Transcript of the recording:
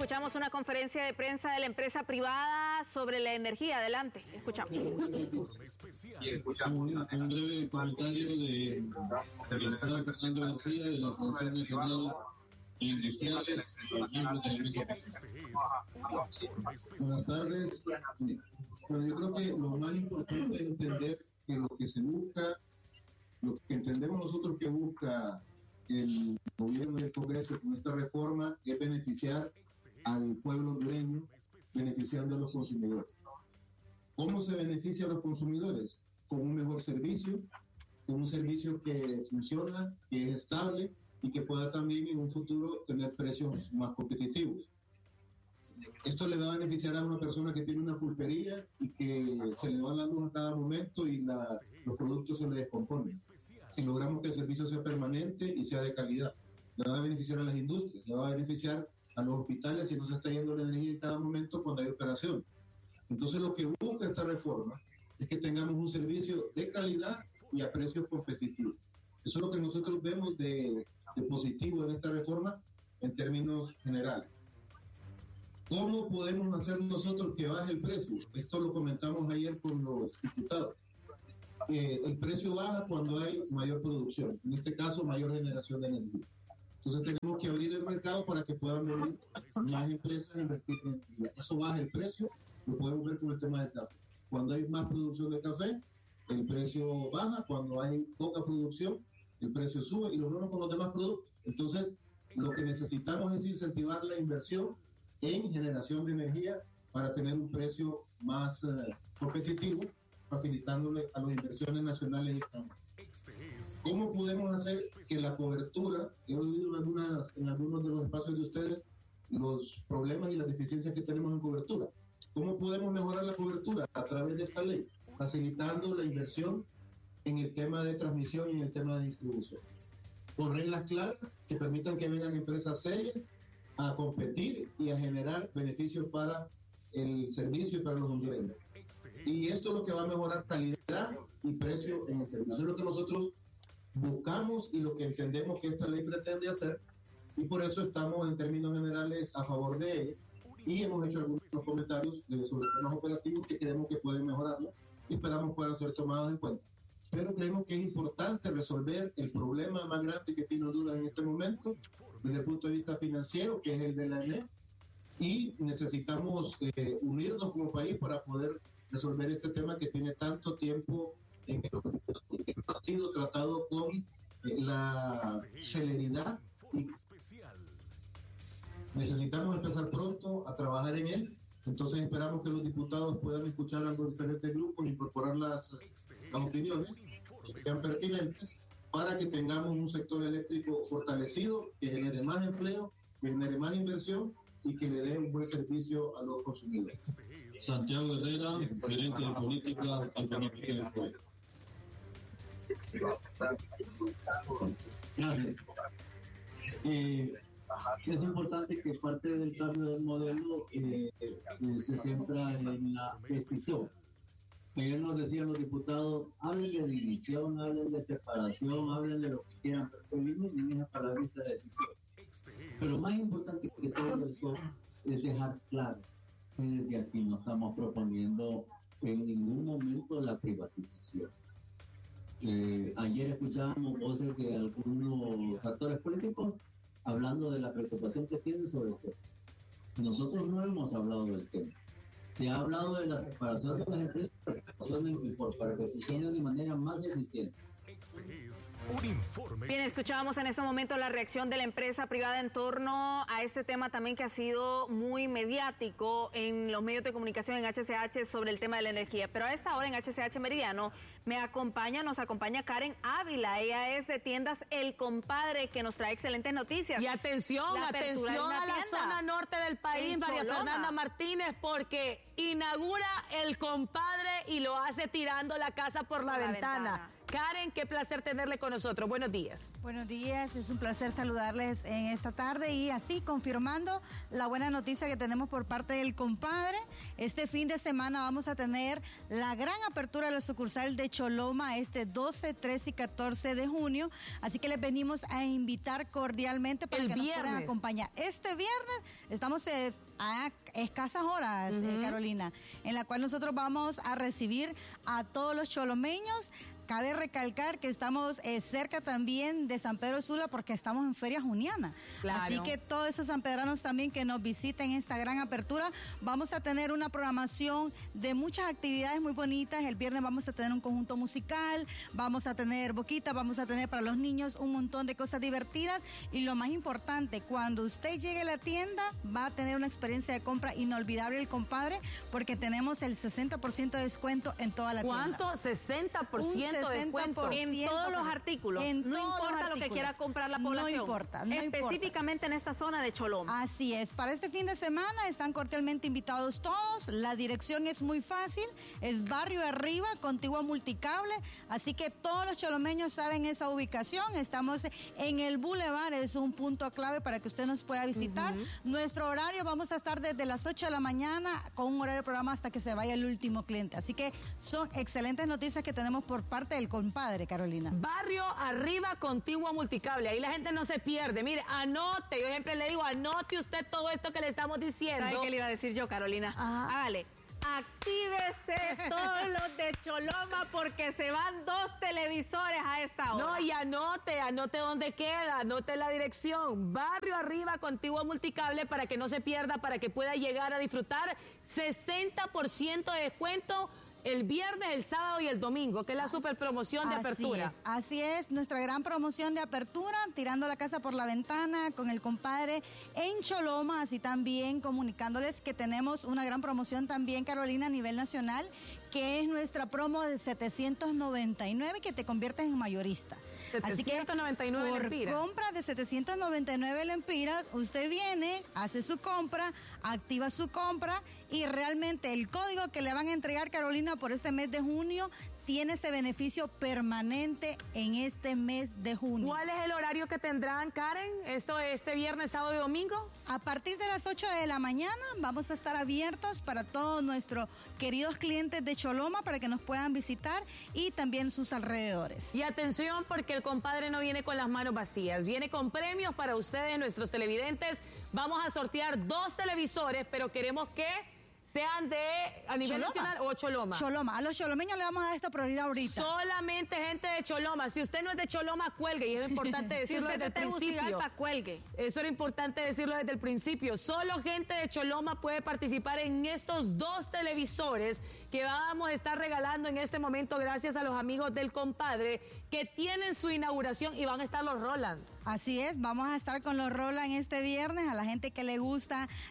escuchamos una conferencia de prensa de la empresa privada sobre la energía. Adelante, escuchamos. Y escuchamos un breve comentario de Fernando García de la Asociación Nacional de Industriales, miembro de la mesa. Buenas tardes. Bueno, yo creo que lo más importante es entender que lo que se busca, lo que entendemos nosotros que busca el gobierno y el Congreso con esta reforma es beneficiar al pueblo hondureño, beneficiando a los consumidores. ¿Cómo se beneficia a los consumidores? Con un mejor servicio, con un servicio que funciona, que es estable y que pueda también en un futuro tener precios más competitivos. Esto le va a beneficiar a una persona que tiene una pulpería y que se le va la luz a cada momento y los productos se le descomponen. Si logramos que el servicio sea permanente y sea de calidad, le va a beneficiar a las industrias, le va a beneficiar a los hospitales si no se está yendo la energía en cada momento cuando hay operación. Entonces lo que busca esta reforma es que tengamos un servicio de calidad y a precios competitivos. Eso es lo que nosotros vemos de positivo en esta reforma en términos generales. ¿Cómo podemos hacer nosotros que baje el precio? Esto lo comentamos ayer con los diputados. El precio baja cuando hay mayor producción, en este caso mayor generación de energía. Entonces tenemos que abrir el mercado para que puedan venir más empresas a invertir en energía. Eso baja el precio, lo podemos ver con el tema del café. Cuando hay más producción de café, el precio baja. Cuando hay poca producción, el precio sube, y lo mismo con los demás productos. Entonces, lo que necesitamos es incentivar la inversión en generación de energía para tener un precio más competitivo, facilitándole a las inversiones nacionales y extranjeras. ¿Cómo podemos hacer que la cobertura, he oído en algunos de los espacios de ustedes, los problemas y las deficiencias que tenemos en cobertura? ¿Cómo podemos mejorar la cobertura? A través de esta ley, facilitando la inversión en el tema de transmisión y en el tema de distribución, con reglas claras que permitan que vengan empresas serias a competir y a generar beneficios para el servicio y para los hondureños. Y esto es lo que va a mejorar calidad y precio en el servicio. Eso es lo que nosotros buscamos y lo que entendemos que esta ley pretende hacer, y por eso estamos en términos generales a favor de ella, y hemos hecho algunos comentarios sobre temas operativos que creemos que pueden mejorarlo y esperamos puedan ser tomados en cuenta. Pero creemos que es importante resolver el problema más grande que tiene Honduras en este momento desde el punto de vista financiero, que es el de la ENE, y necesitamos unirnos como país para poder resolver este tema que tiene tanto tiempo en el que ha sido tratado con la celeridad, y necesitamos empezar pronto a trabajar en él. Entonces esperamos que los diputados puedan escuchar a los diferentes grupos e incorporar las opiniones que sean pertinentes para que tengamos un sector eléctrico fortalecido, que genere más empleo, que genere más inversión y que le dé un buen servicio a los consumidores. Santiago Herrera, gerente de política económica del pueblo. Gracias. Es importante que parte del cambio del modelo se centra en la decisión. Ayer nos decían los diputados, hablen de división, hablen de separación, hablen de lo que quieran, pero vivimos en esa palabrita de decisión. Pero más importante que todo eso es dejar claro que desde aquí no estamos proponiendo en ningún momento la privatización. Ayer escuchábamos voces de algunos actores políticos hablando de la preocupación que tienen sobre el tema. Nosotros no hemos hablado del tema. Se ha hablado de la separación de las empresas para que funcionen de manera más eficiente. Bien, escuchábamos en este momento la reacción de la empresa privada en torno a este tema también que ha sido muy mediático en los medios de comunicación en HCH sobre el tema de la energía. Pero a esta hora en HCH Meridiano nos acompaña Karen Ávila. Ella es de Tiendas El Compadre, que nos trae excelentes noticias. Y atención a la zona norte del país, María Fernanda Martínez, porque inaugura El Compadre y lo hace tirando la casa por la ventana. Karen, qué placer tenerle con nosotros. Buenos días. Buenos días, es un placer saludarles en esta tarde y así confirmando la buena noticia que tenemos por parte del Compadre. Este fin de semana vamos a tener la gran apertura de la sucursal de Choloma este 12, 13 y 14 de junio. Así que les venimos a invitar cordialmente para que nos puedan acompañar. Este viernes estamos a escasas horas, Carolina, en la cual nosotros vamos a recibir a todos los cholomeños. Cabe recalcar que estamos cerca también de San Pedro Sula porque estamos en Feria Juniana. Claro. Así que todos esos sanpedranos también que nos visiten esta gran apertura, vamos a tener una programación de muchas actividades muy bonitas. El viernes vamos a tener un conjunto musical, vamos a tener boquita, vamos a tener para los niños un montón de cosas divertidas y lo más importante, cuando usted llegue a la tienda va a tener una experiencia de compra inolvidable, el compadre, porque tenemos el 60% de descuento en toda la tienda. ¿Cuánto? 60%. Descuento en todos los artículos. No importa lo que quiera comprar la población. No importa. Específicamente en esta zona de Choloma. Así es. Para este fin de semana están cordialmente invitados todos. La dirección es muy fácil. Es Barrio Arriba, contiguo a Multicable. Así que todos los cholomeños saben esa ubicación. Estamos en el Boulevard. Es un punto clave para que usted nos pueda visitar. Nuestro horario, vamos a estar desde las 8 de la mañana con un horario de programa hasta que se vaya el último cliente. Así que son excelentes noticias que tenemos por parte del compadre, Carolina. Barrio Arriba, contiguo a Multicable. Ahí la gente no se pierde. Mire, anote. Yo siempre le digo, anote usted todo esto que le estamos diciendo. ¿Sabe qué le iba a decir yo, Carolina? Hágale. Actívese todos los de Choloma porque se van 2 televisores a esta hora. No, y anote dónde queda, anote la dirección. Barrio Arriba, contiguo a Multicable, para que no se pierda, para que pueda llegar a disfrutar 60% de descuento el viernes, el sábado y el domingo, que es la super promoción de apertura. Así es, nuestra gran promoción de apertura, tirando la casa por la ventana con el compadre en Choloma, así también comunicándoles que tenemos una gran promoción también, Carolina, a nivel nacional, que es nuestra promo de 799, que te conviertes en mayorista. 799 Así que lempiras. Por compra de 799 lempiras, usted viene, hace su compra, activa su compra y realmente el código que le van a entregar, Carolina, por este mes de junio, tiene ese beneficio permanente en este mes de junio. ¿Cuál es el horario que tendrán, Karen? Este viernes, sábado y domingo. A partir de las 8 de la mañana vamos a estar abiertos para todos nuestros queridos clientes de Choloma para que nos puedan visitar y también sus alrededores. Y atención, porque el compadre no viene con las manos vacías, viene con premios para ustedes, nuestros televidentes. Vamos a sortear 2 televisores, pero queremos que sean a nivel nacional o Choloma. Choloma. A los cholomeños le vamos a dar esta prioridad ahorita. Solamente gente de Choloma. Si usted no es de Choloma, cuelgue. Y es importante decirlo desde el principio. Cuelgue. Eso era importante decirlo desde el principio. Solo gente de Choloma puede participar en estos 2 televisores que vamos a estar regalando en este momento gracias a los amigos del compadre que tienen su inauguración y van a estar los Rolands. Así es, vamos a estar con los Rolands este viernes. A la gente que le gusta